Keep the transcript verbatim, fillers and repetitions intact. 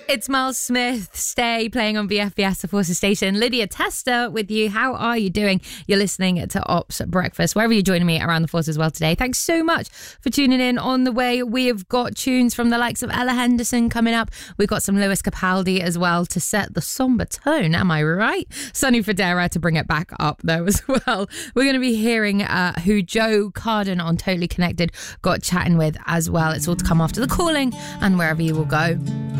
It's Miles Smith, Stay, playing on B F B S, the Forces Station. Lydia Tester with you. How are you doing? You're listening to Ops Breakfast, wherever you're joining me around the Force as well today. Thanks so much for tuning in. On the way, we have got tunes from the likes of Ella Henderson coming up. We've got some Lewis Capaldi as well to set the somber tone. Am I right? Sonny Fodera to bring it back up though as well. We're going to be hearing uh, who Joe Carden on Totally Connected got chatting with as well. It's all to come after The Calling and Wherever You Will Go.